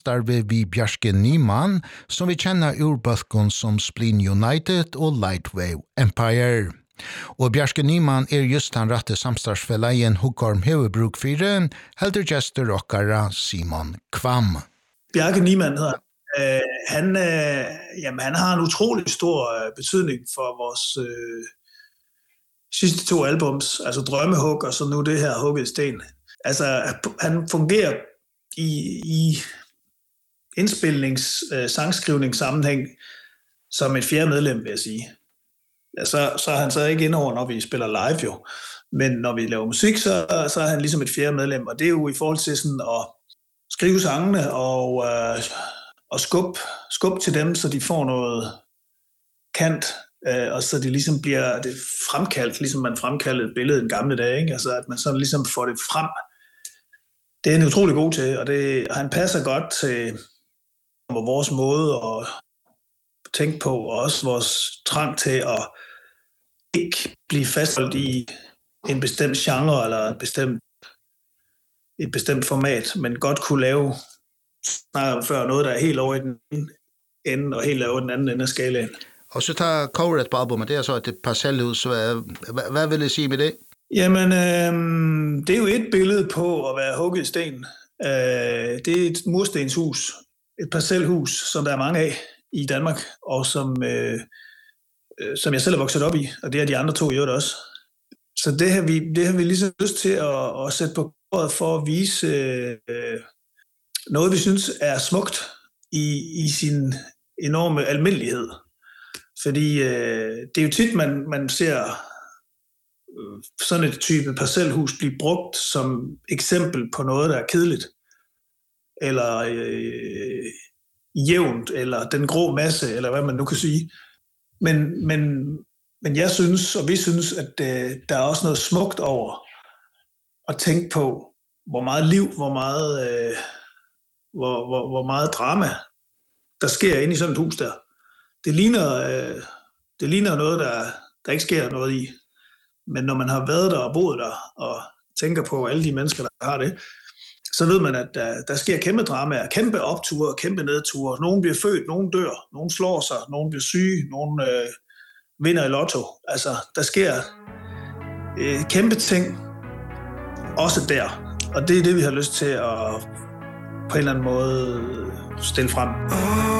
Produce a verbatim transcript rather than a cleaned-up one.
samstarve vi Bjarke Nyman, som vi kjenner ur bøtkon som Spleen United og Lightwave Empire. Og Bjarke Nyman er just han rette samstarvsfellagen Hugorm Hevebruk fire, helder gestor okkara Simon Kvam. Bjarke Nyman hedder uh, han, uh, jamen, han har en utrolig stor uh, betydning for vores uh, sidste to albums, altså Drømmehug og så nu det her Hugget Sten. Altså, han fungerer i, i indspilnings, uh, sangskrivningssammenhæng som et fjerde medlem, vil jeg sige. Ja, så, så er han så ikke indover, når vi spiller live jo. Men når vi laver musik, så, så er han ligesom et fjerde medlem. Og det er jo i forhold til sådan at skrive sangene og, øh, og skubbe skub til dem, så de får noget kant. Øh, og så de ligesom bliver det fremkaldt, ligesom man fremkaldte et billede en gamle dag, ikke? Altså at man sådan ligesom får det frem. Det er han utrolig god til, og det, han passer godt til vores måde at tænke på, og også vores trang til at ikke blive fastholdt i en bestemt genre eller en bestemt, et bestemt format, men godt kunne lave snart før noget, der er helt over i den ende og helt over i den anden ende af skalaen. Og så tager coveret på albumet, det er så et parcelhus. Hvad, hvad vil jeg sige med det? Jamen, øh, det er jo et billede på at være hugget i sten. Øh, det er et murstenshus, et parcelhus, som der er mange af i Danmark, og som, øh, som jeg selv er vokset op i, og det er de andre to i øvrigt også. Så det har vi, det har vi ligesom lyst til at, at sætte på bordet for at vise øh, noget, vi synes er smukt i, i sin enorme almindelighed. Fordi øh, det er jo tit, man, man ser øh, sådan et type parcelhus blive brugt som eksempel på noget, der er kedeligt. Eller øh, jævnt, eller den grå masse, eller hvad man nu kan sige. Men, men, men jeg synes, og vi synes, at øh, der er også noget smukt over at tænke på, hvor meget liv, hvor meget, øh, hvor, hvor, hvor meget drama, der sker inde i sådan et hus der. Det ligner, øh, det ligner noget, der, der ikke sker noget i. Men når man har været der og boet der, og tænker på alle de mennesker, der har det, så ved man, at der, der sker kæmpe dramaer, kæmpe opture, kæmpe nedture. Nogen bliver født, nogen dør, nogen slår sig, nogen bliver syge, nogen øh, vinder i lotto. Altså, der sker øh, kæmpe ting, også der. Og det er det, vi har lyst til at på en eller anden måde stille frem.